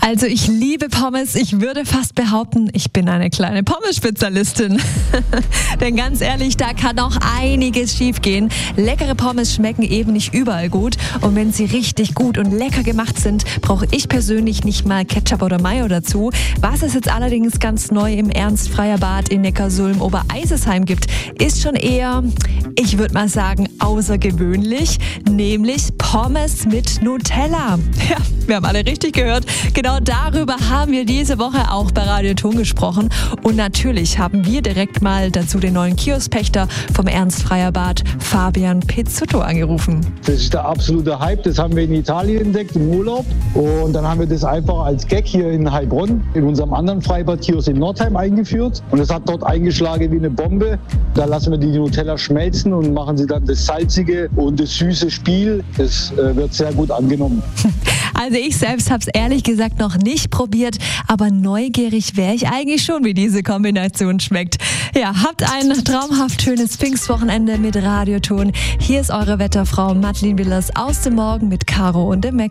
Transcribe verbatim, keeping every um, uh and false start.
Also ich liebe Pommes. Ich würde fast behaupten, ich bin eine kleine Pommes-Spezialistin. Denn ganz ehrlich, da kann auch einiges schiefgehen. Leckere Pommes schmecken eben nicht überall gut. Und wenn sie richtig gut und lecker gemacht sind, brauche ich persönlich nicht mal Ketchup oder Mayo dazu. Was es jetzt allerdings ganz neu im Ernst-Freyer-Bad in Neckarsulm-Obereisesheim gibt, ist schon eher, ich würde mal sagen, außergewöhnlich. Nämlich Pommes mit Nutella. Ja, wir haben alle richtig gehört. Genau darüber haben wir diese Woche auch bei Radio Thun gesprochen. Und natürlich haben wir direkt mal dazu den neuen Kioskpächter vom Ernst-Freyer-Bad, Fabian Pizzotto, angerufen. Das ist der absolute Hype. Das haben wir in Italien entdeckt, im Urlaub. Und dann haben wir das einfach als Gag hier in Heilbronn, in unserem anderen Freibad-Kiosk in Nordheim eingeführt. Und es hat dort eingeschlagen wie eine Bombe. Da lassen wir die Nutella schmelzen und machen sie dann das salzige und das süße Spiel. Das äh, wird sehr gut angenommen. Also ich selbst habe es ehrlich gesagt noch nicht probiert, aber neugierig wäre ich eigentlich schon, wie diese Kombination schmeckt. Ja, habt ein traumhaft schönes Pfingstwochenende mit Radio Thun. Hier ist eure Wetterfrau Madeleine Willers aus dem Morgen mit Caro und dem Mac.